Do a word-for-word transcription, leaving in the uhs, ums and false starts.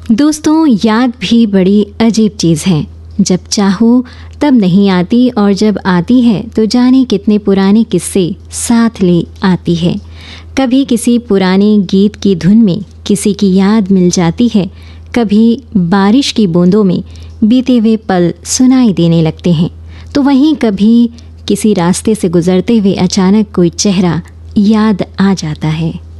दोस्तों, याद भी बड़ी अजीब चीज़ है। जब चाहो तब नहीं आती और जब आती है तो जाने कितने पुराने किस्से साथ ले आती है। कभी किसी पुराने गीत की धुन में किसी की याद मिल जाती है, कभी बारिश की बूंदों में बीते हुए पल सुनाई देने लगते हैं, तो वहीं कभी किसी रास्ते से गुजरते हुए अचानक कोई चेहरा याद आ जाता है।